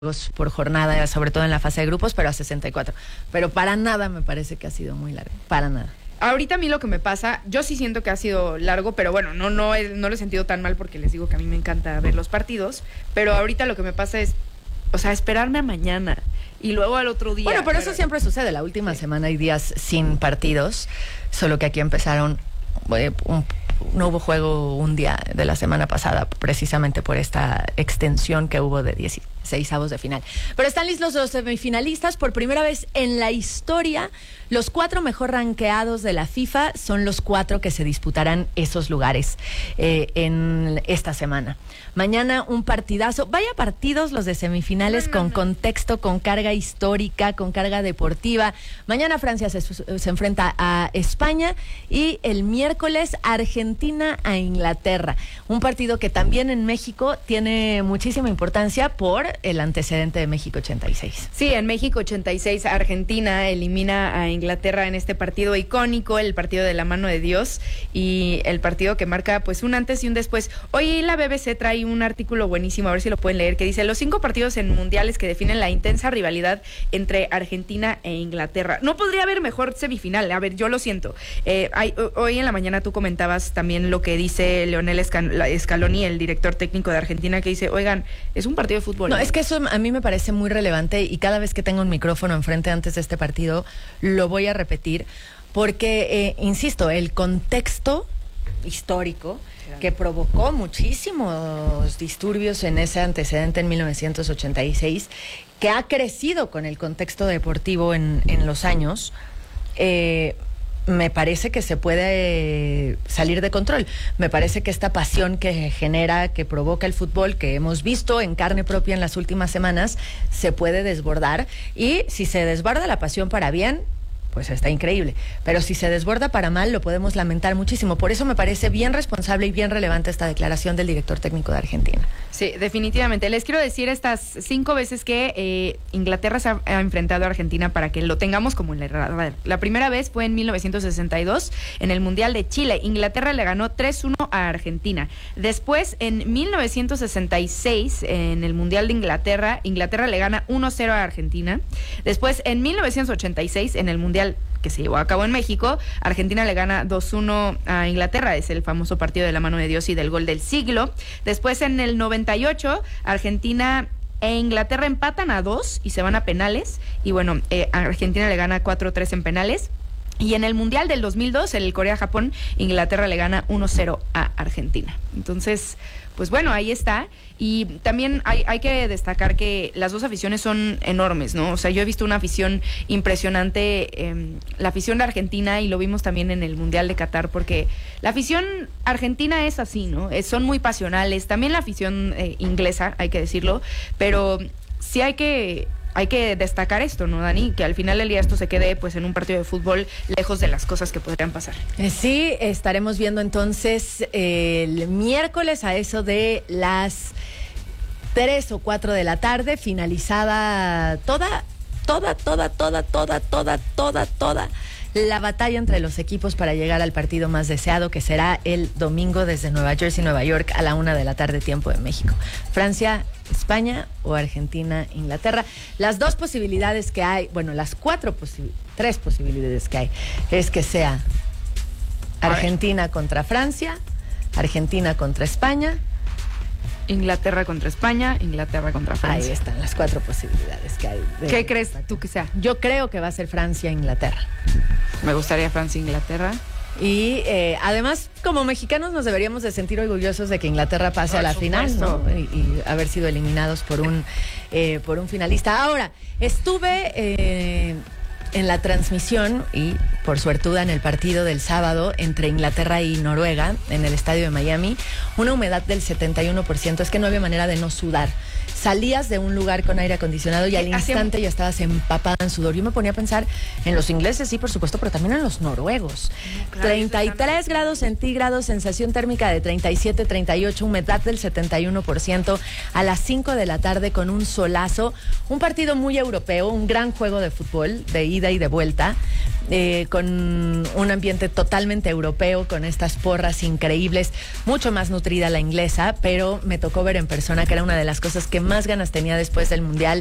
por jornada, sobre todo en la fase de grupos, pero a 64. Pero para nada me parece que ha sido muy largo, para nada. Ahorita a mí lo que me pasa, yo sí siento que ha sido largo, pero bueno, no lo he sentido tan mal porque les digo que a mí me encanta ver los partidos, pero ahorita lo que me pasa es, o sea, esperarme a mañana y luego al otro día. Bueno, pero eso siempre sucede, la última semana hay días sin partidos, solo que aquí empezaron, no hubo juego un día de la semana pasada, precisamente por esta extensión que hubo de 16avos de final. Pero están listos los semifinalistas. Por primera vez en la historia, los 4 mejor rankeados de la FIFA son los 4 que se disputarán esos lugares en esta semana. Mañana un partidazo. Vaya partidos los de semifinales con contexto, con carga histórica, con carga deportiva. Mañana Francia se enfrenta a España y el miércoles Argentina a Inglaterra. Un partido que también en México tiene muchísima importancia por el antecedente de México 86. Sí, en México 86 Argentina elimina a Inglaterra en este partido icónico, el partido de la mano de Dios y el partido que marca pues un antes y un después. Hoy la BBC trae un artículo buenísimo, a ver si lo pueden leer, que dice los 5 partidos en mundiales que definen la intensa rivalidad entre Argentina e Inglaterra. No podría haber mejor semifinal, a ver, yo lo siento. Hoy en la mañana tú comentabas también lo que dice Lionel Scaloni, el director técnico de Argentina, que dice, oigan, es un partido de fútbol. No, es que eso a mí me parece muy relevante y cada vez que tengo un micrófono enfrente antes de este partido, lo voy a repetir, porque, insisto, el contexto histórico que provocó muchísimos disturbios en ese antecedente en 1986, que ha crecido con el contexto deportivo en los años, me parece que se puede salir de control. Me parece que esta pasión que genera, que provoca el fútbol, que hemos visto en carne propia en las últimas semanas, se puede desbordar. Y si se desborda la pasión para bien, pues está increíble. Pero si se desborda para mal, lo podemos lamentar muchísimo. Por eso me parece bien responsable y bien relevante esta declaración del director técnico de Argentina. Sí, definitivamente. Les quiero decir estas 5 veces que Inglaterra se ha enfrentado a Argentina para que lo tengamos como en la radar. La primera vez fue en 1962, en el Mundial de Chile. Inglaterra le ganó 3-1 a Argentina. Después, en 1966, en el Mundial de Inglaterra, Inglaterra le gana 1-0 a Argentina. Después, en 1986, en el Mundial que se llevó a cabo en México, Argentina le gana 2-1 a Inglaterra, es el famoso partido de la mano de Dios y del gol del siglo. Después en el 98, Argentina e Inglaterra empatan a 2 y se van a penales, y bueno, Argentina le gana 4-3 en penales. Y en el Mundial del 2002, el Corea-Japón, Inglaterra le gana 1-0 a Argentina. Entonces, pues bueno, ahí está. Y también hay que destacar que las dos aficiones son enormes, ¿no? O sea, yo he visto una afición impresionante, la afición de Argentina, y lo vimos también en el Mundial de Qatar, porque la afición argentina es así, ¿no? Son muy pasionales. También la afición inglesa, hay que decirlo, pero sí hay que destacar esto, ¿no, Dani? Que al final del día esto se quede pues en un partido de fútbol lejos de las cosas que podrían pasar. Sí, estaremos viendo entonces el miércoles a eso de las 3 o 4 de la tarde, finalizada toda la batalla entre los equipos para llegar al partido más deseado, que será el domingo desde Nueva Jersey, Nueva York, a la 1 de la tarde, tiempo de México. Francia, España o Argentina, Inglaterra. Las 2 posibilidades que hay, bueno, las 3 posibilidades que hay, es que sea Argentina contra Francia, Argentina contra España, Inglaterra contra España, Inglaterra contra Francia. Ahí están las 4 posibilidades que hay. ¿Qué crees tú que sea? Yo creo que va a ser Francia-Inglaterra. Me gustaría Francia-Inglaterra. Y además, como mexicanos, nos deberíamos de sentir orgullosos de que Inglaterra pase a la final, ¿no? Y haber sido eliminados por un finalista. Ahora, estuve en la transmisión y por suertuda en el partido del sábado entre Inglaterra y Noruega en el estadio de Miami, una humedad del 71%, es que no había manera de no sudar. Salías de un lugar con aire acondicionado y al instante ya estabas empapada en sudor. Yo me ponía a pensar en los ingleses, sí, por supuesto, pero también en los noruegos. Claro, 33 grados centígrados, sensación térmica de 37, 38, humedad del 71%, a las 5 de la tarde con un solazo. Un partido muy europeo, un gran juego de fútbol, de ida y de vuelta, con un ambiente totalmente europeo, con estas porras increíbles, mucho más nutrida la inglesa, pero me tocó ver en persona que era una de las cosas que más ganas tenía después del Mundial,